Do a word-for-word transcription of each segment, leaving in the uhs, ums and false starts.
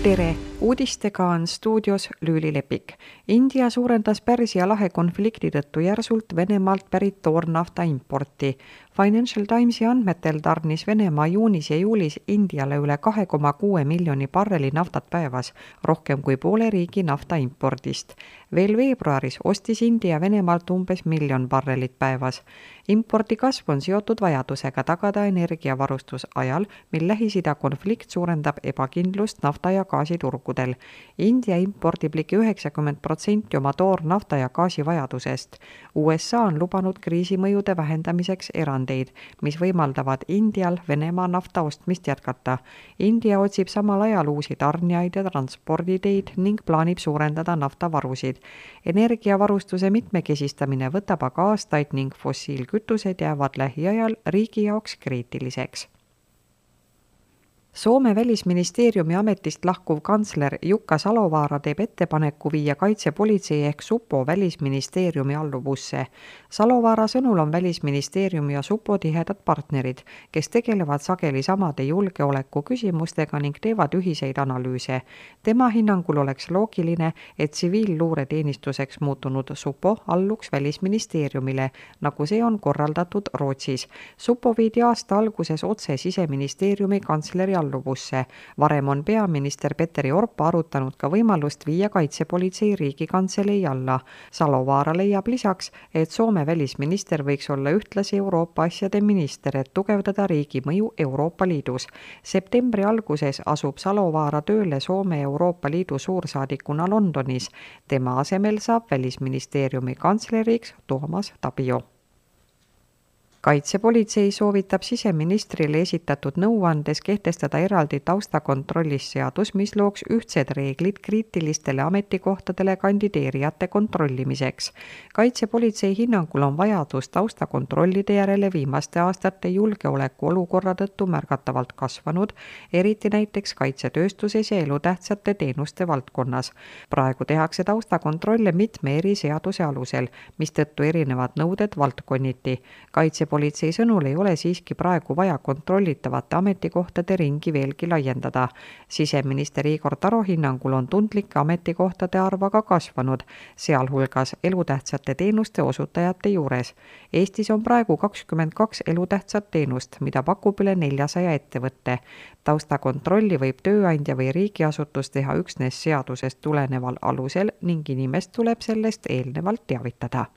tere! Uudistega on stuudios Lüüli Lepik. India suurendas Pärsia lahe konflikti tõttu järsult Venemaalt pärit toornafta importi. Financial Timesi andmetel tarnis Venemaa juunis ja juulis Indiale üle kahe koma kuue miljoni barreli naftat päevas, rohkem kui poole riigi nafta impordist. Veel veebruaris ostis India Venemaalt umbes miljon barrelit päevas. Impordi kasv on seotud vajadusega tagada energiavarustus ajal, mil Lähis-Ida konflikt suurendab ebakindlust nafta ja gaasiturgudel. India impordib ligi üheksakümmend protsenti oma toornafta ja gaasi vajadusest. U S A on lubanud kriisimõjude vähendamiseks erandeid, mis võimaldavad Indial Venemaa nafta ostmist jätkata. India otsib samal ajal uusi tarnijaid ja transporditeid ning plaanib suurendada naftavarusid. Energiavarustuse mitmekesistamine võtab aga aastaid ning fossiilkütused jäävad lähiajal riigi jaoks kriitiliseks. Soome välisministeeriumi ametist lahkuv kantsler Jukka Salovaara teeb ettepaneku viia kaitsepolitsei ehk Supo välisministeeriumi alluvusse. Salovaara sõnul on välisministeerium ja Supo tihedad partnerid, kes tegelevad sageli samade julgeoleku küsimustega ning teevad ühiseid analüüse. Tema hinnangul oleks loogiline, et tsiviilluureteenistuseks muutunud Supo alluks välisministeeriumile, nagu see on korraldatud Rootsis. Supo viidi aasta alguses otse siseministeeriumi kantsleri alluvusse. Varem on peaminister Petteri Orpo arutanud ka võimalust viia kaitsepolitsei riigikantselei alla. Salovaara leiab lisaks, et Soome välisminister võiks olla ühtlasi Euroopa asjade minister, et tugevdada riigi mõju Euroopa Liidus. Septembri alguses asub Salovaara tööle Soome Euroopa Liidu suursaadikuna Londonis. Tema asemel saab välisministeeriumi kantsleriks Toomas Tabio. Kaitsepolitsei soovitab siseministrile esitatud nõuandes kehtestada eraldi taustakontrollis seadus, mis looks ühtsed reeglid kriitilistele ametikohtadele kandideerijate kontrollimiseks. Kaitsepolitsei hinnangul on vajadus taustakontrollide järele viimaste aastate julgeoleku olukorra tõttu märgatavalt kasvanud, eriti näiteks kaitsetööstuses ja elutähtsate teenuste valdkonnas. Praegu tehakse taustakontrolle mitme eri seaduse alusel, mistõttu erinevad nõuded valdkonniti. Kaitsepolitsei Politsei sõnul ei ole siiski praegu vaja kontrollitavate ametikohtade ringi veelgi laiendada. Siseminister Igor Taro hinnangul on tundlike ametikohtade arv aga kasvanud, sealhulgas elutähtsate teenuste osutajate juures. Eestis on praegu kakskümmend kaks elutähtsat teenust, mida pakub üle neljasaja ettevõtte. Taustakontrolli võib tööandja või riigiasutus teha üksnes seadusest tuleneval alusel ning inimest tuleb sellest eelnevalt teavitada.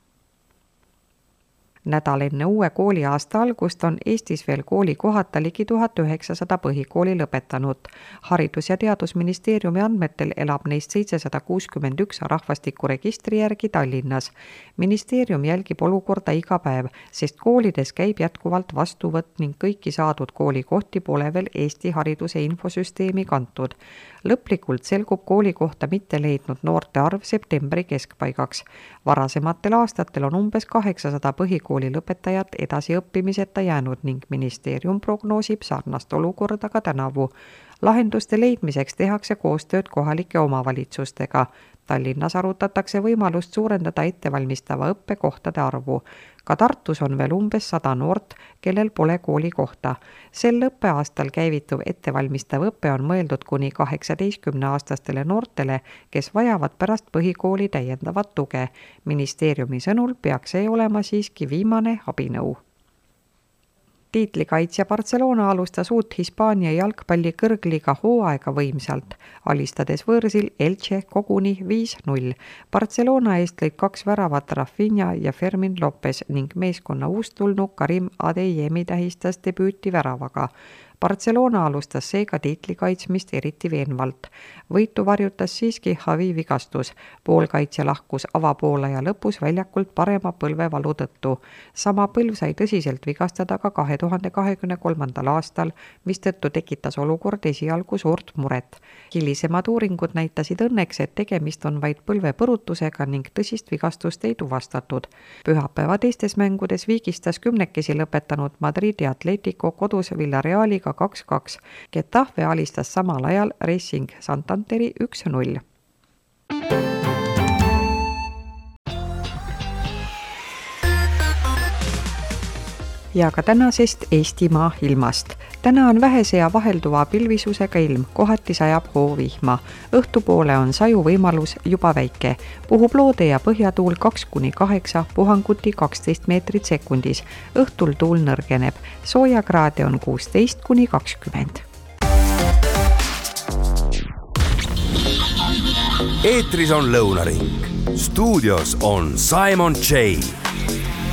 Nädal enne uue kooliaasta algust on Eestis veel kooli kohata ligi tuhat üheksasada põhikooli lõpetanut. Haridus- ja Teadusministeeriumi andmetel elab neist seitsesada kuuskümmend üks rahvastikuregistri järgi Tallinnas. Ministeerium jälgib olukorda iga päev, sest koolides käib jätkuvalt vastuvõtt ning kõiki saadud koolikohti pole veel Eesti hariduse infosüsteemi kantud. Lõplikult selgub kooli kohta mitte leidnud noorte arv septembri keskpaigaks. Varasematel aastatel on umbes kaheksasada põhikooli lõpetajat edasiõppimiseta jäänud ning ministeerium prognoosib sarnast olukorda ka tänavu. Lahenduste leidmiseks tehakse koostööd kohalike omavalitsustega. Tallinnas arutatakse võimalust suurendada ettevalmistava õppekohtade arvu. Ka Tartus on veel umbes sada noort, kellel pole kooli kohta. Sel õppeaastal käivituv ettevalmistav õpe on mõeldud kuni kaheksateistkümneaastastele noortele, kes vajavad pärast põhikooli täiendavat tuge. Ministeeriumi sõnul peaks see olema siiski viimane abinõu. Tiitlikaitsja Barcelona alustas uut Hispaania jalgpalli kõrgliiga hooaega võimsalt, alistades võõrsil Elche koguni viis null. Barcelona eest lõid kaks väravat Rafinha ja Fermin Lopez ning meeskonna uustulnu Karim Adeyemi tähistas debüüti väravaga. Barcelona alustas seega tiitli kaitsmist eriti veenvalt. Võitu varjutas siiski Javi vigastus. Poolkaitsja lahkus avapoolaja lõpus väljakult parema põlvevalu tõttu. Sama põlv sai tõsiselt vigastada ka kahe tuhande kahekümne kolmandal aastal, mis tõttu tekitas olukord esialgu suurt muret. Hilisemad uuringud näitasid õnneks, et tegemist on vaid põlvepõrutusega ning tõsist vigastust ei tuvastatud. Pühapäeva teistes mängudes viigistas kümnekesi lõpetanud Madridi Atletico kodus Villarealiga kaks kaks. Getafe alistas samal ajal Racing Santanderi üks null. ja ka tänasest Eestimaa ilmast. Täna on vähese ja vahelduva pilvisusega ilm, kohati sajab hoovihma. Õhtupoole on saju võimalus juba väike. Puhub loode ja põhjatuul kaks kuni kaheksa, puhanguti kaksteist meetrit sekundis. Õhtul tuul nõrgeneb. Soojakraade on kuusteist kuni kakskümmend. Eetris on Lõunaring. Stuudios on Simon J.